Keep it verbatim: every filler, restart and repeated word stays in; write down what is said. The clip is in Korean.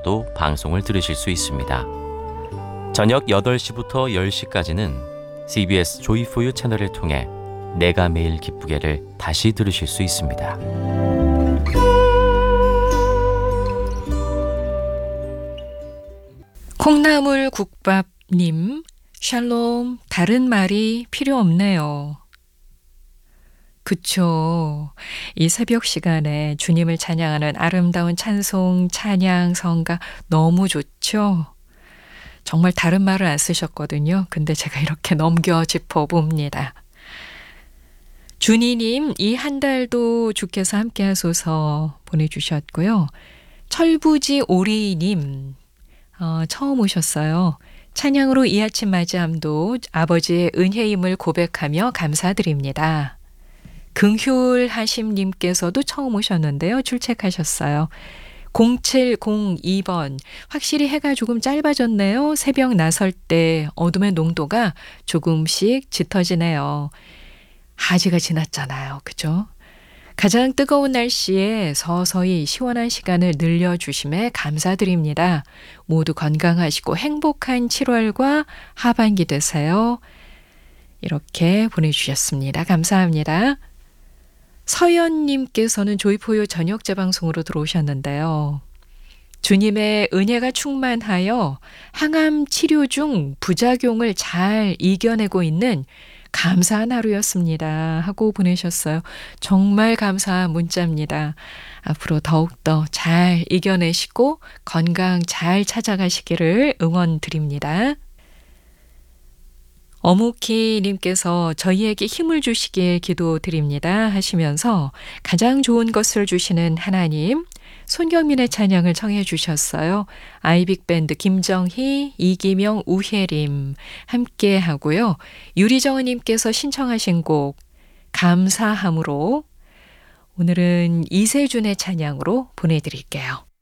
통해서도 방송을 들으실 수 있습니다. 저녁 여덟 시부터 열 시까지는 씨비에스 조이포유 채널을 통해 내가 매일 기쁘게를 다시 들으실 수 있습니다. 콩나물 국밥님, 샬롬, 다른 말이 필요 없네요. 그쵸. 이 새벽 시간에 주님을 찬양하는 아름다운 찬송, 찬양, 성가 너무 좋죠. 정말 다른 말을 안 쓰셨거든요. 근데 제가 이렇게 넘겨 짚어봅니다. 준희님, 이 한 달도 주께서 함께 하소서 보내주셨고요. 철부지 오리님, 어, 처음 오셨어요. 찬양으로 이 아침 맞이함도 아버지의 은혜임을 고백하며 감사드립니다. 긍휼하심님께서도 처음 오셨는데요. 출첵하셨어요. 공칠공이 번, 확실히 해가 조금 짧아졌네요. 새벽 나설 때 어둠의 농도가 조금씩 짙어지네요. 하지가 지났잖아요. 그죠? 가장 뜨거운 날씨에 서서히 시원한 시간을 늘려주심에 감사드립니다. 모두 건강하시고 행복한 칠월과 하반기 되세요. 이렇게 보내주셨습니다. 감사합니다. 서연님께서는 조이포유 저녁 재방송으로 들어오셨는데요. 주님의 은혜가 충만하여 항암 치료 중 부작용을 잘 이겨내고 있는 감사한 하루였습니다. 하고 보내셨어요. 정말 감사한 문자입니다. 앞으로 더욱더 잘 이겨내시고 건강 잘 찾아가시기를 응원드립니다. 어묵희님께서 저희에게 힘을 주시길 기도드립니다 하시면서 가장 좋은 것을 주시는 하나님, 손경민의 찬양을 청해 주셨어요. 아이빅밴드 김정희, 이기명, 우혜림 함께 하고요. 유리정은님께서 신청하신 곡 감사함으로 오늘은 이세준의 찬양으로 보내드릴게요.